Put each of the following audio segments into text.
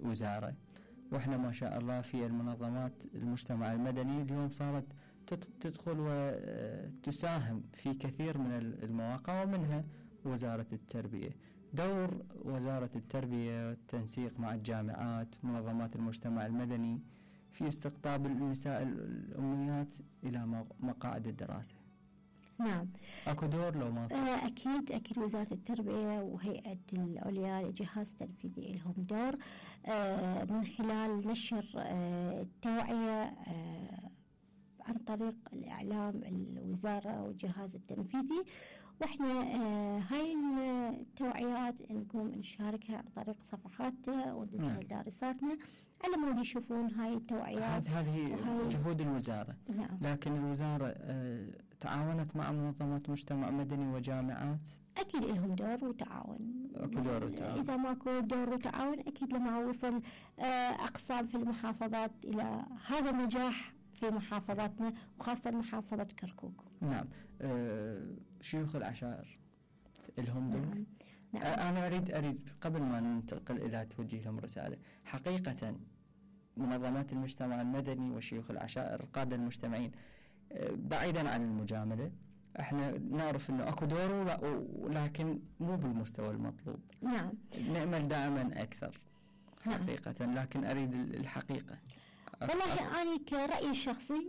الوزارة. وإحنا ما شاء الله في المنظمات المجتمع المدني اليوم صارت تدخل وتساهم في كثير من المواقع، ومنها وزارة التربية. دور وزارة التربية والتنسيق مع الجامعات منظمات المجتمع المدني في استقطاب النساء الأميات إلى مقاعد الدراسة. نعم، أكو دور لو ما أكيد وزارة التربية وهيئة العليا للجهاز التنفيذي لهم دور من خلال نشر التوعية عن طريق الإعلام الوزارة والجهاز التنفيذي. وإحنا هاي التوعيات نقوم نشاركها عن طريق صفحات ونسأل دارساتنا على مود يشوفون هاي التوعيات. هذه جهود الوزارة. نعم. لكن الوزارة تعاونت مع منظمات مجتمع مدني وجامعات. أكيد لهم دور وتعاون. إذا ماكو دور وتعاون أكيد لما وصل أقسام في المحافظات إلى هذا النجاح في محافظاتنا وخاصة محافظة كركوك. نعم. شيوخ العشائر لهم دور. نعم. أنا أريد قبل ما ننتقل إلى توجيه لهم رسالة، حقيقة منظمات المجتمع المدني وشيوخ العشائر القادة المجتمعين بعيدا عن المجاملة، احنا نعرف انه اكو دور ولكن مو بالمستوى المطلوب. نعم. نأمل دائما اكثر حقيقة. لكن اريد الحقيقة. والله أنا كرأي شخصي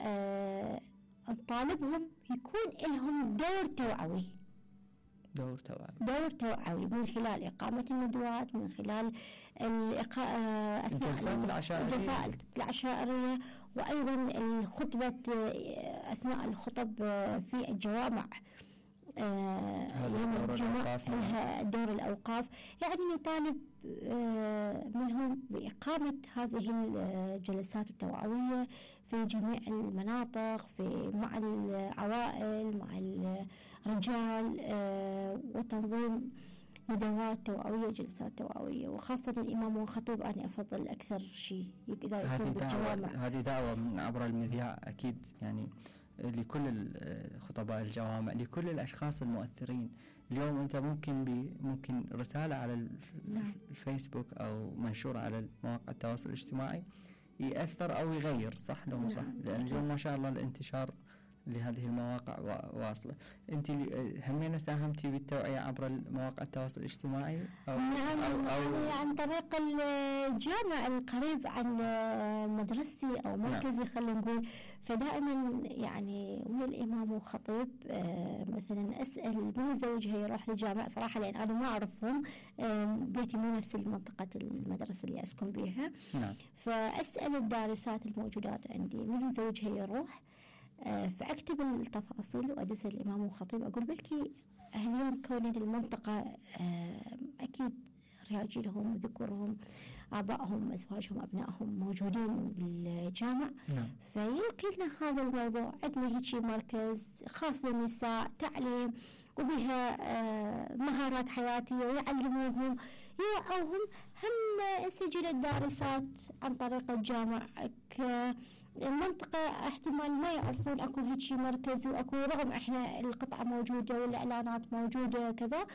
أطالبهم يكون لهم دور توعوي من خلال إقامة الندوات، من خلال الجلسات العشائرية، وأيضا الخطبة أثناء الخطب في الجوامع. دور الأوقاف يعني نطالب منهم بإقامة هذه الجلسات التوعوية في جميع المناطق، مع العوائل مع الرجال، وتنظيم ندوات توعوية جلسات توعوية، وخاصة الإمام والخطيب أنا أفضل أكثر شيء إذا يكون بالجوامع. هذه دعوة من عبر المذياع أكيد يعني لكل خطباء الجوامع، لكل الأشخاص المؤثرين. اليوم أنت ممكن رسالة على الفيسبوك أو منشور على مواقع التواصل الاجتماعي يأثر أو يغير، صح لو صح؟ لأن اليوم ما شاء الله الانتشار لهذه المواقع واصلة. أنت همين ساهمتي بالتوعية عبر مواقع التواصل الاجتماعي أو عن طريق الجامع القريب عن مدرستي أو مركزي. خلينا نقول فدائما يعني ويا الإمام والخطيب مثلا أسأل من زوجها يروح للجامع صراحة، لأن أنا ما أعرفهم، بيتي مو نفس المنطقة المدرسة اللي أسكن بها. فأسأل الدارسات الموجودات عندي من زوجها يروح، فأكتب التفاصيل وأدرس الإمام والخطيب. أقول بلكي اليوم كون المنطقة أكيد رجالهم وذكورهم آبائهم أزواجهم أبنائهم موجودين بالجامع. فيلقي لنا هذا الموضوع. عندنا هيك مركز خاص للنساء تعليم وبها مهارات حياتية، يعلموهم يوعوهم. هم سجل الدارسات عن طريق الجامع المنطقة احتمال ما يعرفون اكو هيك مركز واكو، رغم احنا القطعة موجودة والاعلانات موجودة كذا،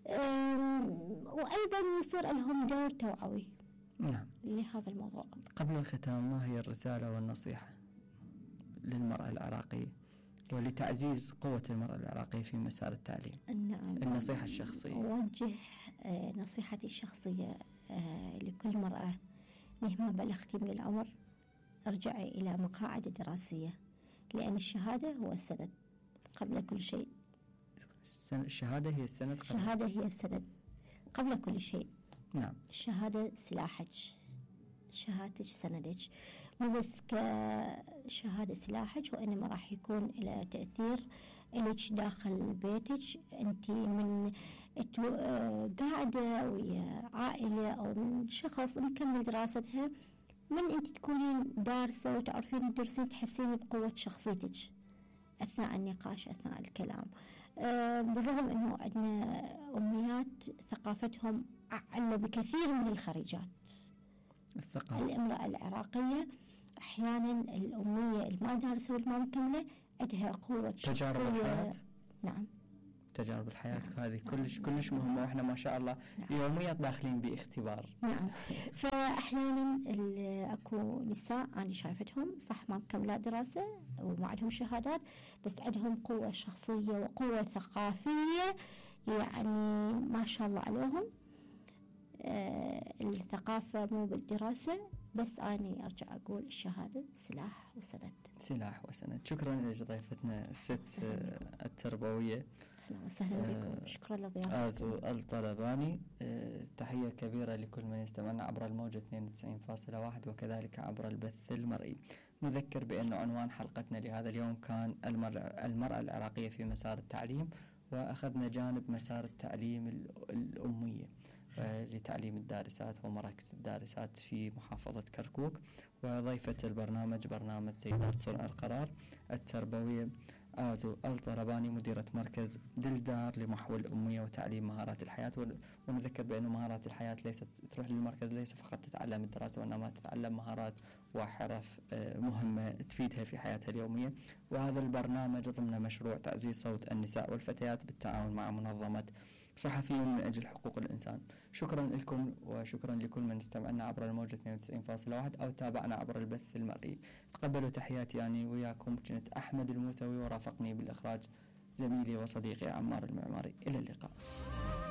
وايضا يصير لهم دور توعوي. نعم. لهذا الموضوع. قبل الختام، ما هي الرسالة والنصيحة للمرأة العراقية ولتعزيز قوة المرأة العراقية في مسار التعليم؟ نعم. النصيحة الشخصية. أوجه نصيحتي الشخصية لكل مرأة مهما بلغتي من العمر، ارجعي إلى مقاعد دراسية، لأن الشهادة هو السند قبل كل شيء. الشهادة هي السند قبل كل شيء. نعم. الشهادة سلاحك، شهادتك سندك، مو بس كشهادة سلاحك، وإنما راح يكون إلى تأثير لك داخل بيتك. أنت من قاعدة ويا عائلة أو من شخص مكمل دراستها، من أنت تكونين دارسة وتعرفين الدرسين، تحسين بقوة شخصيتك أثناء النقاش أثناء الكلام. بالرغم أنه عندنا أميات ثقافتهم أعلى بكثير من الخريجات. الامرأة العراقية أحيانا الأمية الما دارسة والما مكملة عندها قوة شخصية. تجارب الحياة. نعم. تجارب الحياة هذه كلش مهمة، وإحنا ما شاء الله يوميا داخلين باختبار. نعم. فأحيانا أكو نساء أنا شايفتهم صح ما مكملات دراسة وما عندهم شهادات، بس عندهم قوة شخصية وقوة ثقافية، يعني ما شاء الله عليهم. الثقافة مو بالدراسة بس، أنا أرجع أقول الشهادة سلاح وسند. سلاح وسند. شكرا لضيفتنا الست التربوية. أهلا وسهلا بكم، شكرا لضيافتكم. آزو الطلباني. تحية كبيرة لكل من يستمعنا عبر الموجة 92.1 وكذلك عبر البث المرئي. نذكر بأن عنوان حلقتنا لهذا اليوم كان المرأة العراقية في مسار التعليم، وأخذنا جانب مسار التعليم الأمية لتعليم الدارسات ومراكز الدارسات في محافظة كركوك. وضيفة البرنامج برنامج سيدات صنع القرار التربوية آزو الطلباني، مديرة مركز دلدار لمحو الأمية وتعليم مهارات الحياة. ونذكر بأن مهارات الحياة ليست تروح للمركز ليس فقط تتعلم الدراسة، وإنما تتعلم مهارات وحرف مهمة تفيدها في حياتها اليومية. وهذا البرنامج ضمن مشروع تعزيز صوت النساء والفتيات بالتعاون مع منظمة صحفيون من أجل حقوق الإنسان. شكرا لكم وشكرا لكل من استمعنا عبر الموجة 92.1 أو تابعنا عبر البث المرئي. تقبلوا تحياتي أنا وياكم، كنت أحمد الموسوي ورافقني بالإخراج زميلي وصديقي عمار المعماري. إلى اللقاء.